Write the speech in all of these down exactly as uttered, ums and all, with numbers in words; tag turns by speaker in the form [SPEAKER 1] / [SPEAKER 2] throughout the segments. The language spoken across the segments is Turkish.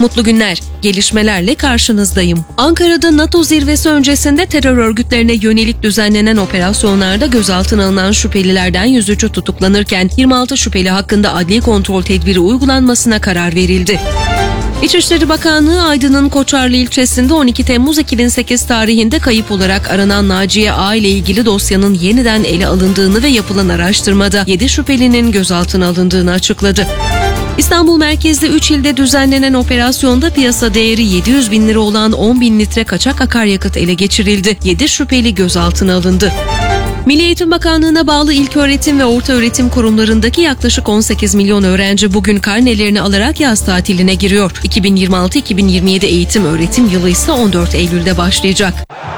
[SPEAKER 1] Mutlu günler. Gelişmelerle karşınızdayım. Ankara'da NATO zirvesi öncesinde terör örgütlerine yönelik düzenlenen operasyonlarda gözaltına alınan şüphelilerden yüz üçü tutuklanırken yirmi altı şüpheli hakkında adli kontrol tedbiri uygulanmasına karar verildi. İçişleri Bakanlığı Aydın'ın Koçarlı ilçesinde on iki Temmuz iki bin sekiz tarihinde kayıp olarak aranan Naciye A ile ilgili dosyanın yeniden ele alındığını ve yapılan araştırmada yedi şüphelinin gözaltına alındığını açıkladı. İstanbul merkezli üç ilde düzenlenen operasyonda piyasa değeri yedi yüz bin lira olan on bin litre kaçak akaryakıt ele geçirildi. yedi şüpheli gözaltına alındı. Milli Eğitim Bakanlığı'na bağlı ilköğretim ve ortaöğretim kurumlarındaki yaklaşık on sekiz milyon öğrenci bugün karnelerini alarak yaz tatiline giriyor. iki bin yirmi altı iki bin yirmi yedi eğitim öğretim yılı ise on dört Eylül'de başlayacak.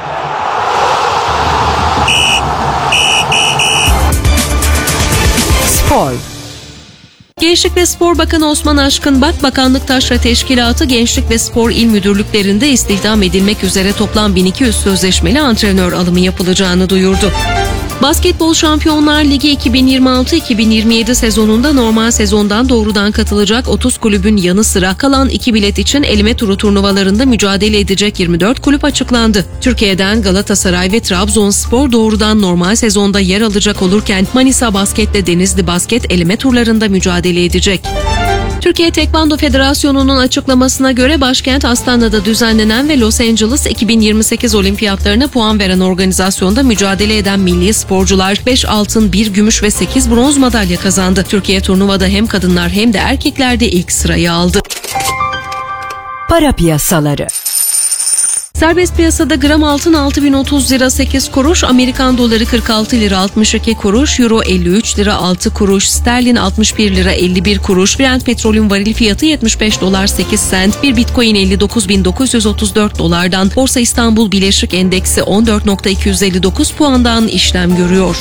[SPEAKER 1] Spor. Gençlik ve Spor Bakanı Osman Aşkınbak, Bakanlık Taşra Teşkilatı Gençlik ve Spor İl Müdürlüklerinde istihdam edilmek üzere toplam bin iki yüz sözleşmeli antrenör alımı yapılacağını duyurdu. Basketbol Şampiyonlar Ligi iki bin yirmi altı iki bin yirmi yedi sezonunda normal sezondan doğrudan katılacak otuz kulübün yanı sıra kalan iki bilet için eleme turu turnuvalarında mücadele edecek yirmi dört kulüp açıklandı. Türkiye'den Galatasaray ve Trabzonspor doğrudan normal sezonda yer alacak olurken Manisa Basket ve Denizli Basket eleme turlarında mücadele edecek. Türkiye Tekvando Federasyonu'nun açıklamasına göre başkent Astana'da düzenlenen ve Los Angeles iki bin yirmi sekiz olimpiyatlarına puan veren organizasyonda mücadele eden milli sporcular beş altın, bir gümüş ve sekiz bronz madalya kazandı. Türkiye turnuvada hem kadınlar hem de erkeklerde ilk sırayı aldı.
[SPEAKER 2] Para piyasaları.
[SPEAKER 1] Serbest piyasada gram altın altı bin otuz lira sekiz kuruş, Amerikan doları kırk altı lira altmış iki kuruş, euro elli üç lira altı kuruş, sterlin altmış bir lira elli bir kuruş, Brent petrolün varil fiyatı yetmiş beş dolar sekiz sent, bir bitcoin elli dokuz bin dokuz yüz otuz dört dolardan, Borsa İstanbul Bileşik Endeksi on dört bin iki yüz elli dokuz puandan işlem görüyor.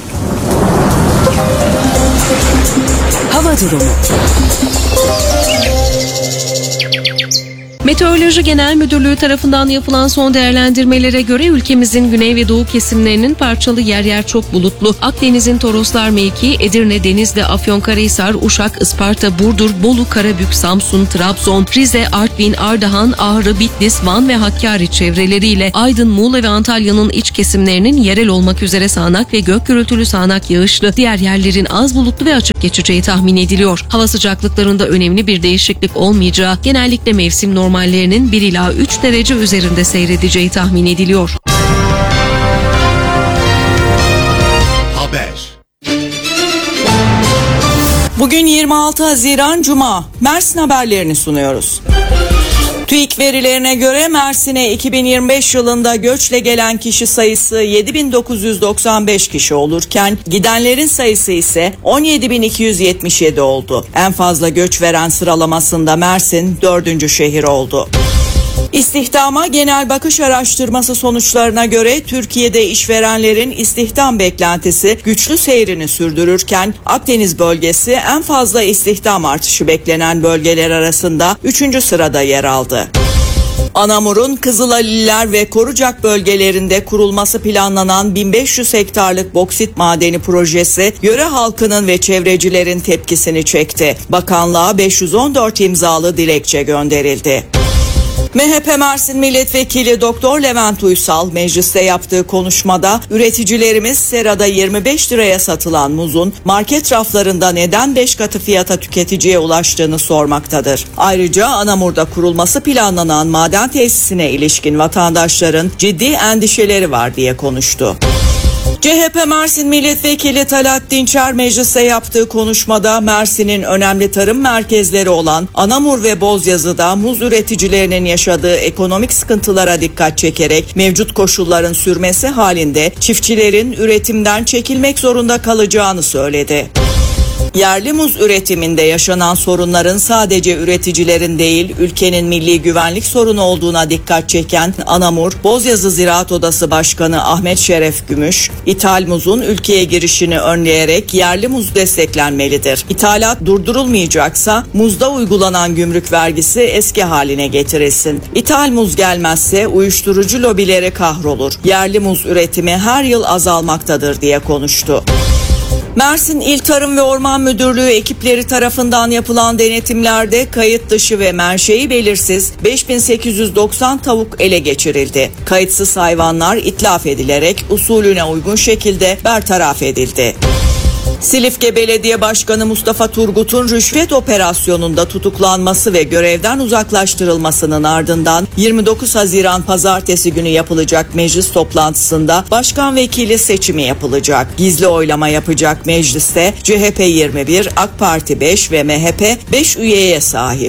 [SPEAKER 2] Hava durumu.
[SPEAKER 1] Meteoroloji Genel Müdürlüğü tarafından yapılan son değerlendirmelere göre ülkemizin güney ve doğu kesimlerinin parçalı yer yer çok bulutlu. Akdeniz'in Toroslar mevkii, Edirne, Denizli, Afyonkarahisar, Uşak, Isparta, Burdur, Bolu, Karabük, Samsun, Trabzon, Rize, Artvin, Ardahan, Ağrı, Bitlis, Van ve Hakkari çevreleriyle Aydın, Muğla ve Antalya'nın iç kesimlerinin yerel olmak üzere sağanak ve gök gürültülü sağanak yağışlı, diğer yerlerin az bulutlu ve açık geçeceği tahmin ediliyor. Hava sıcaklıklarında önemli bir değişiklik olmayacağı, genellikle mevsim normal normallerinin bir ila üç derece üzerinde seyredeceği tahmin ediliyor.
[SPEAKER 3] Haber.
[SPEAKER 4] Bugün yirmi altı Haziran Cuma. Mersin haberlerini sunuyoruz. TÜİK verilerine göre Mersin'e iki bin yirmi beş yılında göçle gelen kişi sayısı yedi bin dokuz yüz doksan beş kişi olurken gidenlerin sayısı ise on yedi bin iki yüz yetmiş yedi oldu. En fazla göç veren sıralamasında Mersin dördüncü şehir oldu. İstihdama genel bakış araştırması sonuçlarına göre Türkiye'de işverenlerin istihdam beklentisi güçlü seyrini sürdürürken Akdeniz bölgesi en fazla istihdam artışı beklenen bölgeler arasında üçüncü sırada yer aldı. Anamur'un Kızılalililer ve Korucak bölgelerinde kurulması planlanan bin beş yüz hektarlık boksit madeni projesi yöre halkının ve çevrecilerin tepkisini çekti. Bakanlığa beş yüz on dört imzalı dilekçe gönderildi. M H P Mersin Milletvekili Doktor Levent Uysal mecliste yaptığı konuşmada üreticilerimiz serada yirmi beş liraya satılan muzun market raflarında neden beş katı fiyata tüketiciye ulaştığını sormaktadır. Ayrıca Anamur'da kurulması planlanan maden tesisine ilişkin vatandaşların ciddi endişeleri var diye konuştu. C H P Mersin Milletvekili Talat Dinçer mecliste yaptığı konuşmada Mersin'in önemli tarım merkezleri olan Anamur ve Bozyazı'da muz üreticilerinin yaşadığı ekonomik sıkıntılara dikkat çekerek mevcut koşulların sürmesi halinde çiftçilerin üretimden çekilmek zorunda kalacağını söyledi. Yerli muz üretiminde yaşanan sorunların sadece üreticilerin değil, ülkenin milli güvenlik sorunu olduğuna dikkat çeken Anamur, Bozyazı Ziraat Odası Başkanı Ahmet Şeref Gümüş, ithal muzun ülkeye girişini önleyerek yerli muz desteklenmelidir. İthalat durdurulmayacaksa muzda uygulanan gümrük vergisi eski haline getirilsin. İthal muz gelmezse uyuşturucu lobileri kahrolur. Yerli muz üretimi her yıl azalmaktadır diye konuştu. Mersin İl Tarım ve Orman Müdürlüğü ekipleri tarafından yapılan denetimlerde kayıt dışı ve menşei belirsiz beş bin sekiz yüz doksan tavuk ele geçirildi. Kayıtsız hayvanlar itlaf edilerek usulüne uygun şekilde bertaraf edildi. Silifke Belediye Başkanı Mustafa Turgut'un rüşvet operasyonunda tutuklanması ve görevden uzaklaştırılmasının ardından yirmi dokuz Haziran Pazartesi günü yapılacak meclis toplantısında başkan vekili seçimi yapılacak. Gizli oylama yapacak mecliste C H P yirmi bir, AK Parti beş ve M H P beş üyeye sahip.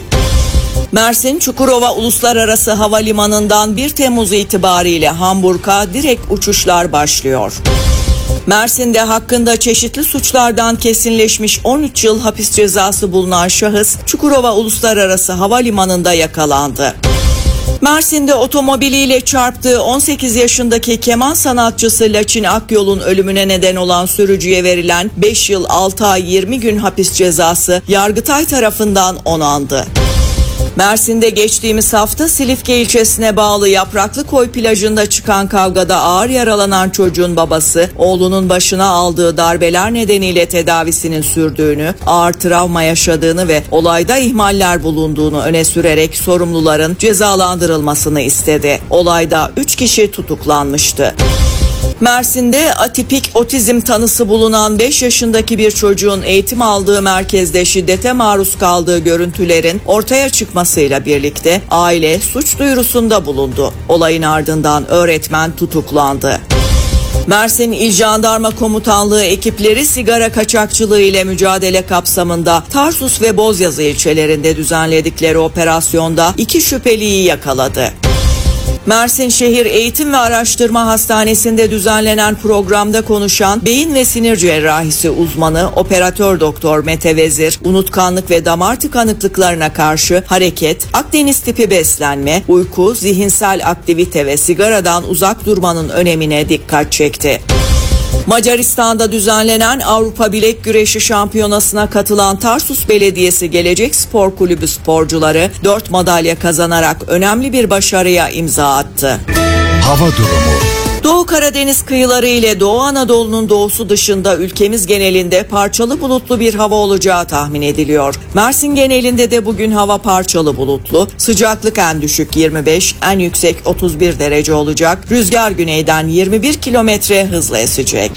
[SPEAKER 4] Mersin Çukurova Uluslararası Havalimanı'ndan bir Temmuz itibariyle Hamburg'a direkt uçuşlar başlıyor. Mersin'de hakkında çeşitli suçlardan kesinleşmiş on üç yıl hapis cezası bulunan şahıs Çukurova Uluslararası Havalimanı'nda yakalandı. Mersin'de otomobiliyle çarptığı on sekiz yaşındaki keman sanatçısı Laçin Akyol'un ölümüne neden olan sürücüye verilen beş yıl altı ay yirmi gün hapis cezası Yargıtay tarafından onandı. Mersin'de geçtiğimiz hafta Silifke ilçesine bağlı Yapraklıkoy plajında çıkan kavgada ağır yaralanan çocuğun babası, oğlunun başına aldığı darbeler nedeniyle tedavisinin sürdüğünü, ağır travma yaşadığını ve olayda ihmaller bulunduğunu öne sürerek sorumluların cezalandırılmasını istedi. Olayda üç kişi tutuklanmıştı. Mersin'de atipik otizm tanısı bulunan beş yaşındaki bir çocuğun eğitim aldığı merkezde şiddete maruz kaldığı görüntülerin ortaya çıkmasıyla birlikte aile suç duyurusunda bulundu. Olayın ardından öğretmen tutuklandı. Mersin İl Jandarma Komutanlığı ekipleri sigara kaçakçılığı ile mücadele kapsamında Tarsus ve Bozyazı ilçelerinde düzenledikleri operasyonda iki şüpheliyi yakaladı. Mersin Şehir Eğitim ve Araştırma Hastanesi'nde düzenlenen programda konuşan beyin ve sinir cerrahisi uzmanı operatör doktor Mete Vezir, unutkanlık ve damar tıkanıklıklarına karşı hareket, Akdeniz tipi beslenme, uyku, zihinsel aktivite ve sigaradan uzak durmanın önemine dikkat çekti. Macaristan'da düzenlenen Avrupa Bilek Güreşi Şampiyonası'na katılan Tarsus Belediyesi Gelecek Spor Kulübü sporcuları dört madalya kazanarak önemli bir başarıya imza attı.
[SPEAKER 3] Hava durumu.
[SPEAKER 4] Doğu Karadeniz kıyıları ile Doğu Anadolu'nun doğusu dışında ülkemiz genelinde parçalı bulutlu bir hava olacağı tahmin ediliyor. Mersin genelinde de bugün hava parçalı bulutlu, sıcaklık en düşük yirmi beş, en yüksek otuz bir derece olacak. Rüzgar güneyden yirmi bir kilometre hızla esecek.